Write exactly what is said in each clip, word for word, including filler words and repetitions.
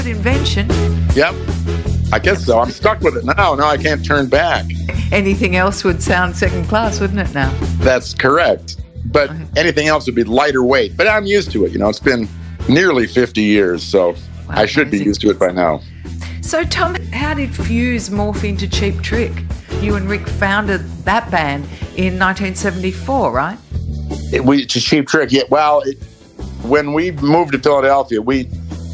invention. Yep. I guess so. I'm stuck with it now. Now I can't turn back. Anything else would sound second class, wouldn't it now? That's correct. But anything else would be lighter weight. But I'm used to it. You know, it's been nearly fifty years, so wow, I should amazing. be used to it by now. So, Tom, how did Fuse morph into Cheap Trick? You and Rick founded that band in nineteen seventy-four, right? It, we, to Cheap Trick, yeah. Well, it, when we moved to Philadelphia, we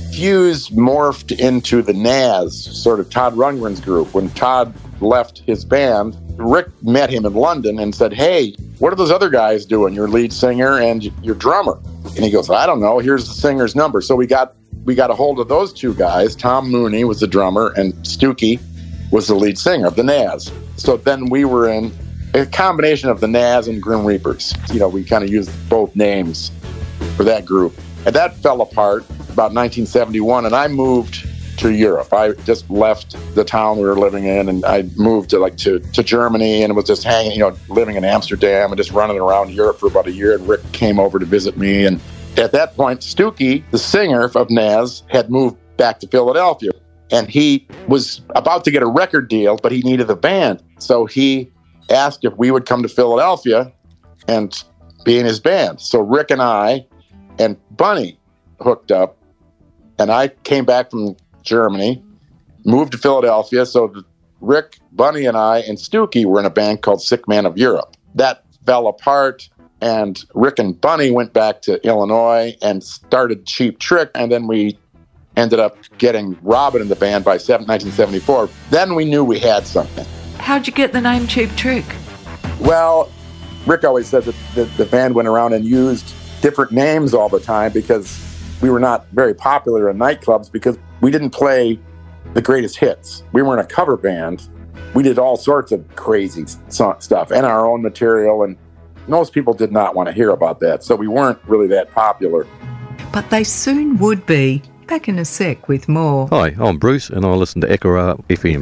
Fuse morphed into the Nazz, sort of Todd Rundgren's group. When Todd left his band, Rick met him in London and said, "Hey, what are those other guys doing? Your lead singer and your drummer?" And he goes, "I don't know. Here's the singer's number." So we got we got a hold of those two guys. Tom Mooney was the drummer, and Stookie was the lead singer of the Nazz. So then we were in a combination of the Nazz and Grim Reapers. You know, we kind of used both names for that group. And that fell apart about nineteen seventy-one, and I moved to Europe. I just left the town we were living in, and I moved to like to, to Germany, and was just hanging, you know, living in Amsterdam and just running around Europe for about a year. And Rick came over to visit me, and at that point, Stookie, the singer of Nazz, had moved back to Philadelphia, and he was about to get a record deal, but he needed a band. So he asked if we would come to Philadelphia and be in his band. So Rick and I and Bunny hooked up, and I came back from Germany, moved to Philadelphia. So Rick, Bunny, and I and Stookie were in a band called Sick Man of Europe. That fell apart, and Rick and Bunny went back to Illinois and started Cheap Trick, and then we ended up getting Robin in the band by nineteen seventy-four. Then we knew we had something. How'd you get the name Cheap Trick? Well, Rick always said that the, the band went around and used different names all the time because we were not very popular in nightclubs because we didn't play the greatest hits. We weren't a cover band. We did all sorts of crazy so- stuff and our own material, and most people did not want to hear about that, so we weren't really that popular. But they soon would be. Back in a sec with more. Hi, I'm Bruce, and I listen to Echo F M.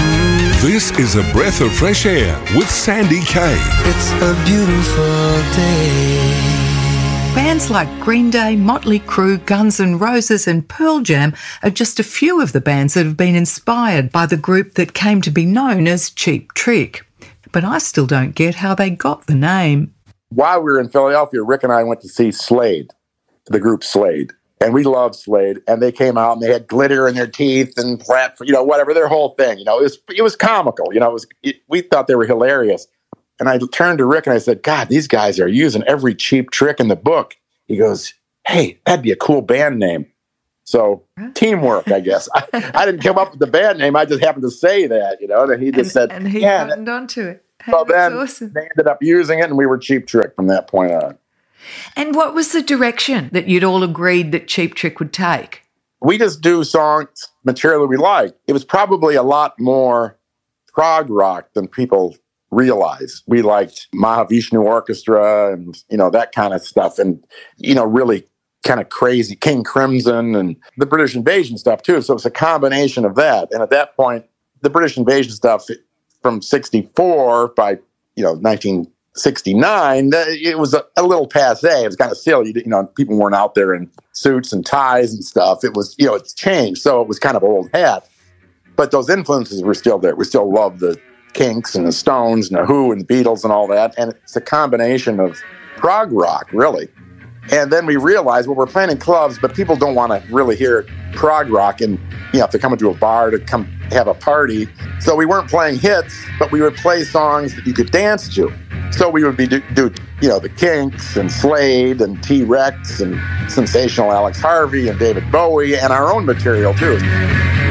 This is A Breath of Fresh Air with Sandy Kay. It's a beautiful day. Bands like Green Day, Motley Crue, Guns N' Roses and Pearl Jam are just a few of the bands that have been inspired by the group that came to be known as Cheap Trick. But I still don't get how they got the name. While we were in Philadelphia, Rick and I went to see Slade, the group Slade. And we loved Slade, and they came out and they had glitter in their teeth and flat, you know, whatever, their whole thing. You know, it was it was comical. You know, it was it, we thought they were hilarious. And I turned to Rick and I said, "God, these guys are using every cheap trick in the book." He goes, "Hey, that'd be a cool band name." So teamwork, I guess. I, I didn't come up with the band name. I just happened to say that, you know, and he just and, said, and he yeah, buttoned onto it. Hey, so then awesome. They ended up using it, and we were Cheap Trick from that point on. And what was the direction that you'd all agreed that Cheap Trick would take? We just do songs, material that we like. It was probably a lot more prog rock than people realize. We liked Mahavishnu Orchestra and, you know, that kind of stuff. And, you know, really kind of crazy King Crimson and the British Invasion stuff, too. So it's a combination of that. And at that point, the British Invasion stuff from sixty-four by, you know, nineteen sixty-nine, it was a, a little passé. It was kind of silly. You know, people weren't out there in suits and ties and stuff. It was, you know, it's changed. So it was kind of old hat. But those influences were still there. We still loved the Kinks and the Stones and the Who and the Beatles and all that. And it's a combination of prog rock, really. And then we realized, well, we're playing in clubs, but people don't want to really hear prog rock and, you know, if they're coming to a bar to come have a party. So we weren't playing hits, but we would play songs that you could dance to. So we would be do, do you know, the Kinks and Slade and T-Rex and sensational Alex Harvey and David Bowie and our own material, too.